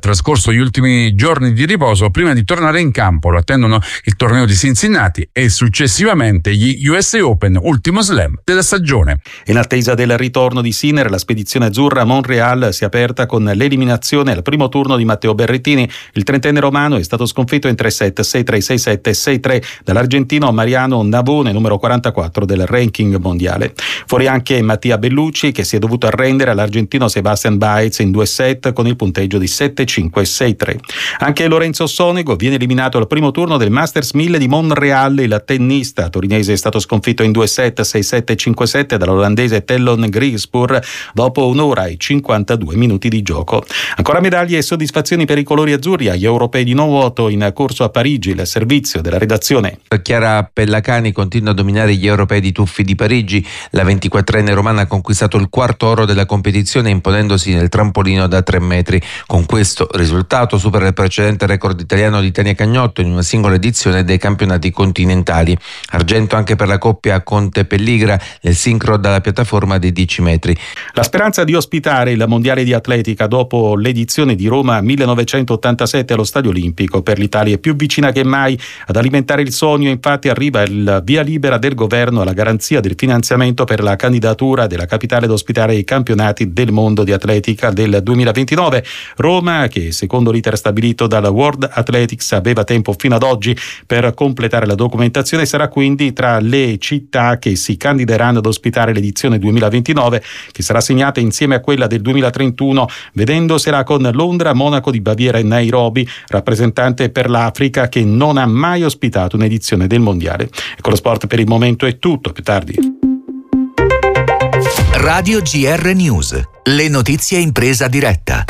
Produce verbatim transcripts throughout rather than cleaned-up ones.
trascorso gli ultimi giorni di riposo prima di tornare in campo. Lo attendono il torneo di Cincinnati e successivamente gli U S Open, ultimo slam della stagione. In attesa del ritorno di Sinner, la spedizione azzurra a Montreal si è aperta con l'eliminazione al primo turno di Matteo Berrettini. Il trentenne romano è stato sconfitto in tre set, sei tre, sei sette, sei tre dall'argentino Mariano Navone, numero quarantaquattro del ranking mondiale. Fuori anche Mattia Bellucci, che si è dovuto arrendere all'argentino Sebastian Baez in due set con il punteggio di sette cinque, sei tre. Anche Lorenzo Sonego viene eliminato al primo turno del Masters mille di Montreal. Il tennista torinese è stato sconfitto in due set, sei sette, cinque sette dall'olandese Tellon Grispur dopo un'ora e cinquantadue minuti di gioco. Ancora medaglie e soddisfazioni per i colori azzurri agli europei di nuoto in corso a Parigi. Il servizio della redazione. Chiara Pellacani continua a dominare gli europei di tuffi di Parigi. La ventiquattrenne romana ha conquistato il quarto oro della competizione imponendosi nel trampolino da tre metri. Con questo risultato supera il precedente record italiano di Tania Cagnotto in una singola edizione dei campionati continentali. Argento anche per la coppia Conte-Pelligra nel sincro dalla piattaforma dei dieci metri. La speranza di ospitare il mondiale di atletica dopo l'edizione di Roma millenovecentottantasette allo Stadio Olimpico per l'Italia è più vicina che mai. Ad alimentare il sogno infatti arriva il via libera del governo alla garanzia del finanziamento per la candidatura della capitale ad ospitare i campionati del mondo di atletica del duemilaventinove. Roma, che secondo l'iter stabilito dalla World Athletics aveva tempo fino ad oggi per completare la documentazione, sarà quindi tra le città che si candideranno ad ospitare l'edizione duemilaventinove, che sarà segnata insieme a quella del duemilatrentuno, vedendosela con Londra, Monaco di Baviera e Nairobi, rappresentante per l'Africa che non ha mai ospitato un'edizione del mondiale. E con lo sport per il momento è tutto, più tardi. Radio G R News, le notizie in presa diretta.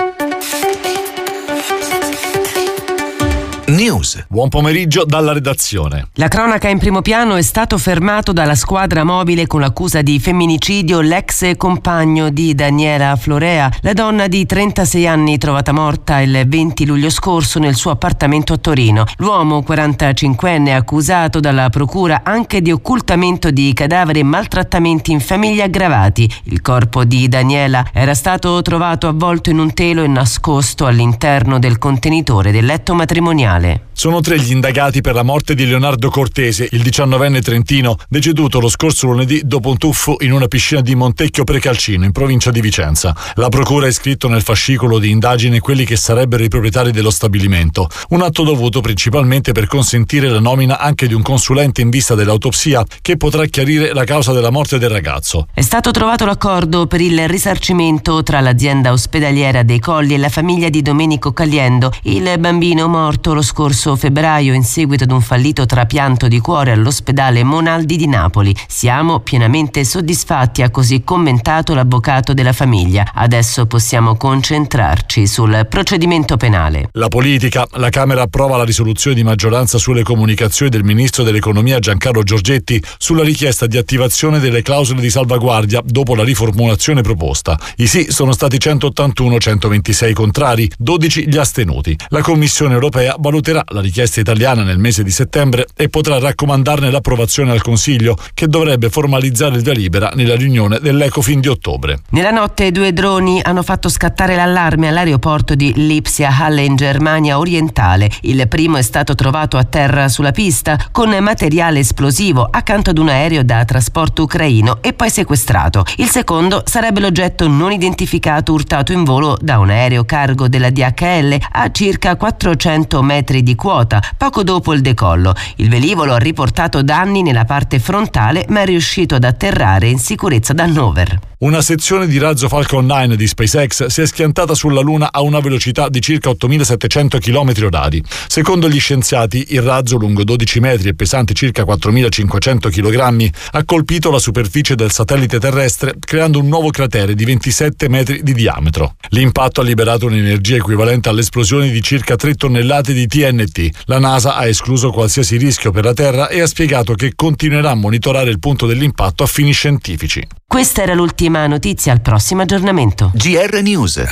News. Buon pomeriggio dalla redazione. La cronaca in primo piano: è stato fermato dalla squadra mobile con l'accusa di femminicidio l'ex compagno di Daniela Florea, la donna di trentasei anni trovata morta il venti luglio scorso nel suo appartamento a Torino. L'uomo quarantacinquenne è accusato dalla procura anche di occultamento di cadaveri e maltrattamenti in famiglia aggravati. Il corpo di Daniela era stato trovato avvolto in un telo e nascosto all'interno del contenitore del letto matrimoniale. Sono tre gli indagati per la morte di Leonardo Cortese, il diciannovenne trentino, deceduto lo scorso lunedì dopo un tuffo in una piscina di Montecchio Precalcino, in provincia di Vicenza. La procura ha iscritto nel fascicolo di indagine quelli che sarebbero i proprietari dello stabilimento. Un atto dovuto principalmente per consentire la nomina anche di un consulente in vista dell'autopsia che potrà chiarire la causa della morte del ragazzo. È stato trovato l'accordo per il risarcimento tra l'azienda ospedaliera dei Colli e la famiglia di Domenico Caliendo, il bambino morto lo scorso febbraio in seguito ad un fallito trapianto di cuore all'ospedale Monaldi di Napoli. Siamo pienamente soddisfatti, ha così commentato l'avvocato della famiglia. Adesso possiamo concentrarci sul procedimento penale. La politica. La Camera approva la risoluzione di maggioranza sulle comunicazioni del ministro dell'economia Giancarlo Giorgetti sulla richiesta di attivazione delle clausole di salvaguardia dopo la riformulazione proposta. I sì sono stati centottantuno, centoventisei contrari, dodici gli astenuti. La Commissione europea valuterà la richiesta italiana nel mese di settembre e potrà raccomandarne l'approvazione al Consiglio, che dovrebbe formalizzare il via libera nella riunione dell'Ecofin di ottobre. Nella notte due droni hanno fatto scattare l'allarme all'aeroporto di Lipsia Halle in Germania orientale. Il primo è stato trovato a terra sulla pista con materiale esplosivo accanto ad un aereo da trasporto ucraino e poi sequestrato. Il secondo sarebbe l'oggetto non identificato urtato in volo da un aereo cargo della D H L a circa quattrocento metri di quota, poco dopo il decollo. Il velivolo ha riportato danni nella parte frontale, ma è riuscito ad atterrare in sicurezza ad Hannover. Una sezione di razzo Falcon nove di SpaceX si è schiantata sulla Luna a una velocità di circa ottomilasettecento chilometri orari. Secondo gli scienziati, il razzo, lungo dodici metri e pesante circa quattromilacinquecento chilogrammi, ha colpito la superficie del satellite terrestre creando un nuovo cratere di ventisette metri di diametro. L'impatto ha liberato un'energia equivalente all'esplosione di circa tre tonnellate di T N T. La NASA ha escluso qualsiasi rischio per la Terra e ha spiegato che continuerà a monitorare il punto dell'impatto a fini scientifici. Questa era l'ultima notizia, al prossimo aggiornamento. G R News.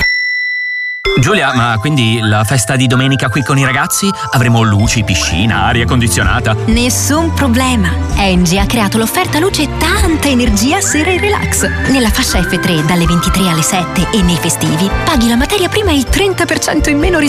Giulia, ma quindi la festa di domenica qui con i ragazzi? Avremo luci, piscina, aria condizionata? Nessun problema. Engie ha creato l'offerta luce e tanta energia sera e relax. Nella fascia F tre dalle ventitré alle sette e nei festivi paghi la materia prima il trenta per cento in meno rispetto